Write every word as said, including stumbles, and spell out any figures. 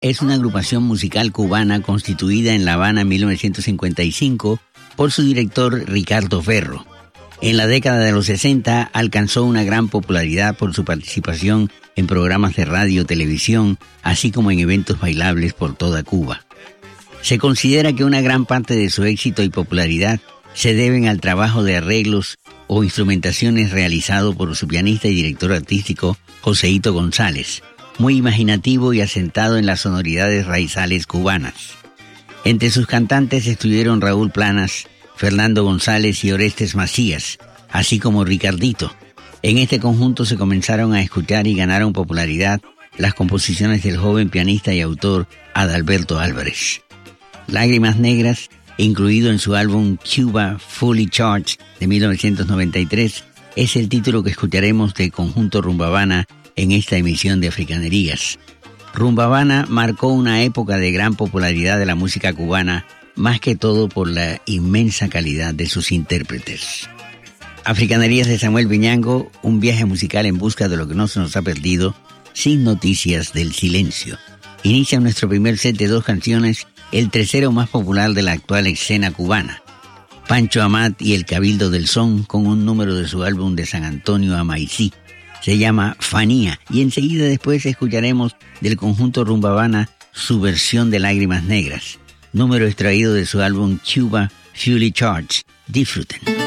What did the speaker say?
es una agrupación musical cubana constituida en La Habana en mil novecientos cincuenta y cinco por su director Ricardo Ferro. En la década de los sesenta alcanzó una gran popularidad por su participación en programas de radio, televisión, así como en eventos bailables por toda Cuba. Se considera que una gran parte de su éxito y popularidad se deben al trabajo de arreglos o instrumentaciones realizado por su pianista y director artístico Joseito González, muy imaginativo y asentado en las sonoridades raizales cubanas. Entre sus cantantes estuvieron Raúl Planas, Fernando González y Orestes Macías, así como Ricardito. En este conjunto se comenzaron a escuchar y ganaron popularidad las composiciones del joven pianista y autor Adalberto Álvarez. Lágrimas Negras, incluido en su álbum Cuba Fully Charged de mil novecientos noventa y tres, es el título que escucharemos de Conjunto Rumba Habana en esta emisión de Africanerías. Rumba Habana marcó una época de gran popularidad de la música cubana, más que todo por la inmensa calidad de sus intérpretes. Africanerías de Samuel Viñango, un viaje musical en busca de lo que no se nos ha perdido, sin noticias del silencio. Inicia nuestro primer set de dos canciones, el tercero más popular de la actual escena cubana, Pancho Amat y el Cabildo del Son, con un número de su álbum de San Antonio a Maicí. Se llama Fanía, y enseguida después escucharemos del conjunto Rumba Habana su versión de Lágrimas Negras, número extraído de su álbum Cuba Fully Charged. Disfruten.